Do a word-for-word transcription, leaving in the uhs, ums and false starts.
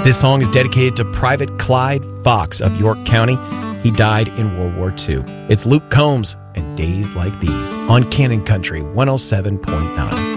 This song is dedicated to Private Clyde Fox of York County. He died in World War Two. It's Luke Combs and Days Like These on Cannon Country one oh seven point nine.